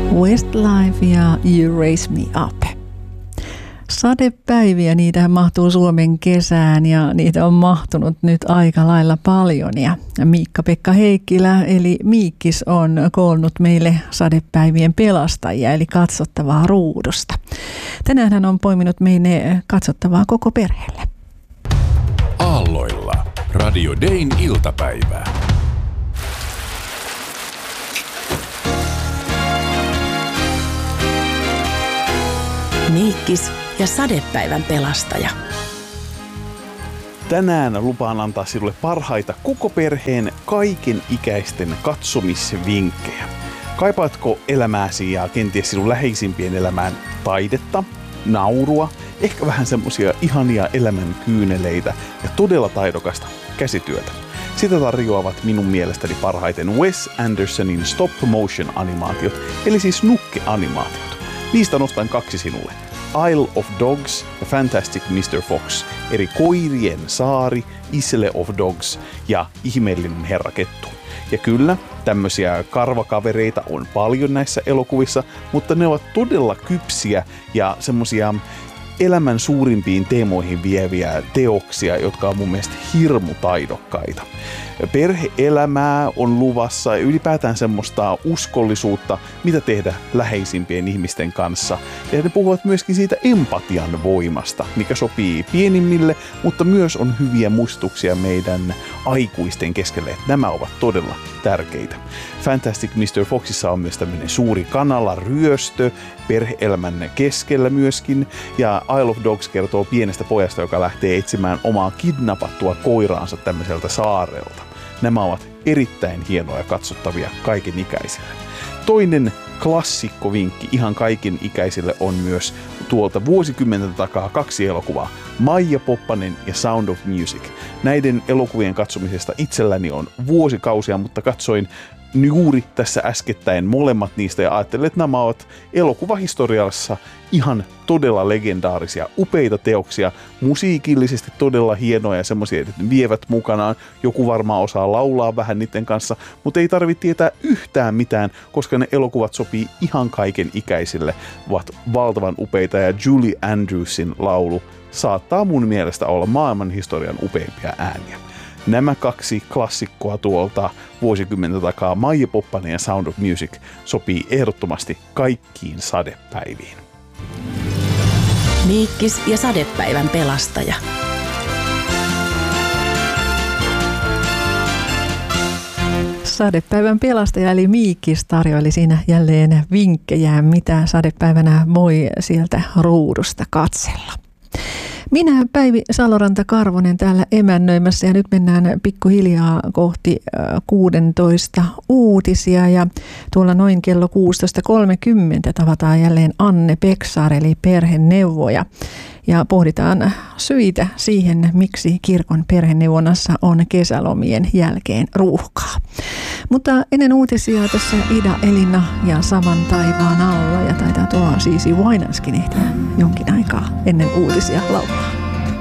Westlife ja You Raise Me Up. Sadepäiviä, niitä mahtuu Suomen kesään ja niitä on mahtunut nyt aika lailla paljon. Ja Miikka-Pekka Heikkilä eli Miikkis on koonnut meille sadepäivien pelastajia eli katsottavaa ruudusta. Tänään hän on poiminut meille katsottavaa koko perheelle. Aalloilla Radio Dayn iltapäivää. Miikkis ja sadepäivän pelastaja. Tänään lupaan antaa sinulle parhaita koko perheen kaiken ikäisten katsomisvinkkejä. Kaipaatko elämääsi ja kenties sinun läheisimpien elämään taidetta, naurua, ehkä vähän semmosia ihania elämän kyyneleitä ja todella taidokasta käsityötä? Sitä tarjoavat minun mielestäni parhaiten Wes Andersonin stop motion animaatiot, eli siis nukkeanimaatiot. Niistä nostan 2 sinulle. Isle of Dogs ja Fantastic Mr. Fox, eli Koirien saari, Isle of Dogs ja Ihmeellinen herra kettu. Ja kyllä, tämmöisiä karvakavereita on paljon näissä elokuvissa, mutta ne ovat todella kypsiä ja semmosia elämän suurimpiin teemoihin vieviä teoksia, jotka on mun mielestä hirmu taidokkaita. Perhe-elämää on luvassa ja ylipäätään semmoista uskollisuutta, mitä tehdä läheisimpien ihmisten kanssa. Ja ne puhuvat myöskin siitä empatian voimasta, mikä sopii pienimmille, mutta myös on hyviä muistutuksia meidän aikuisten keskelle. Nämä ovat todella tärkeitä. Fantastic Mr. Foxissa on myös tämmöinen suuri kanalaryöstö, perhe-elämän keskellä myöskin. Ja Isle of Dogs kertoo pienestä pojasta, joka lähtee etsimään omaa kidnappattua koiraansa tämmöiseltä saarelta. Nämä ovat erittäin hienoja katsottavia kaiken ikäisille. Toinen klassikkovinkki ihan kaiken ikäisille on myös tuolta vuosikymmenten takaa 2 elokuvaa. Maija Poppanen ja Sound of Music. Näiden elokuvien katsomisesta itselläni on vuosikausia, mutta katsoin juuri tässä äskettäin molemmat niistä ja ajattelin, että nämä ovat elokuvahistoriassa ihan todella legendaarisia, upeita teoksia, musiikillisesti todella hienoja ja semmoisia, että ne vievät mukanaan. Joku varmaan osaa laulaa vähän niiden kanssa, mutta ei tarvitse tietää yhtään mitään, koska ne elokuvat sopii ihan kaiken ikäisille, ovat valtavan upeita ja Julie Andrewsin laulu saattaa mun mielestä olla maailman historian upeimpia ääniä. Nämä 2 klassikkoa tuolta vuosikymmenten takaa, Maija Poppanen ja Sound of Music, sopii ehdottomasti kaikkiin sadepäiviin. Miikkis ja sadepäivän pelastaja. Sadepäivän pelastaja eli Miikkis tarjoili siinä jälleen vinkkejä, mitä sadepäivänä voi sieltä ruudusta katsella. Minä Päivi Saloranta-Karvonen täällä emännöimässä ja nyt mennään pikkuhiljaa kohti 16 uutisia ja tuolla noin kello 16.30 tavataan jälleen Anne Peksaar eli perheneuvoja ja pohditaan syitä siihen, miksi kirkon perheneuvonnassa on kesälomien jälkeen ruuhkaa. Mutta ennen uutisia tässä Ida Elina ja Savan taivaan alla ja taitaa tuo Cici Winanskin ehtiä jonkin aikaa ennen uutisia laulaa.